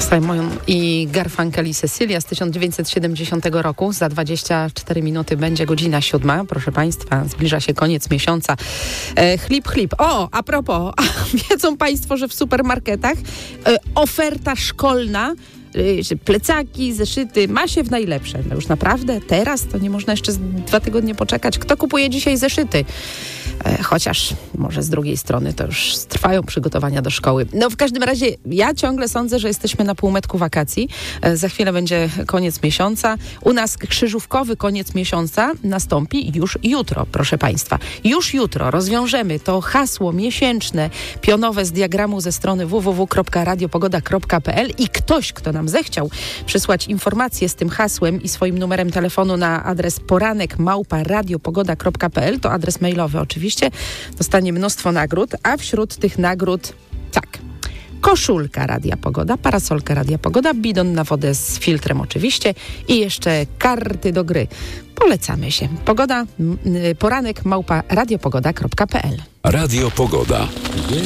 Simon i Garfunkel i Cecilia z 1970 roku. Za 24 minuty będzie godzina 7. Proszę Państwa, zbliża się koniec miesiąca. Chlip. O, a propos, wiedzą Państwo, że w supermarketach oferta szkolna, plecaki, zeszyty, ma się w najlepsze. No już naprawdę teraz to nie można jeszcze 2 tygodnie poczekać. Kto kupuje dzisiaj zeszyty? Chociaż może z drugiej strony to już trwają przygotowania do szkoły. No w każdym razie ja ciągle sądzę, że jesteśmy na półmetku wakacji. Za chwilę będzie koniec miesiąca. U nas krzyżówkowy koniec miesiąca nastąpi już jutro, proszę Państwa. Już jutro rozwiążemy to hasło miesięczne, pionowe z diagramu ze strony www.radiopogoda.pl i ktoś, kto nam zechciał przysłać informacje z tym hasłem i swoim numerem telefonu na adres poranek@radiopogoda.pl, to adres mailowy oczywiście, dostanie mnóstwo nagród, a wśród tych nagród tak, koszulka Radia Pogoda, parasolka Radia Pogoda, bidon na wodę z filtrem oczywiście i jeszcze karty do gry. Polecamy się. Pogoda, poranek @radiopogoda.pl. Radio Pogoda.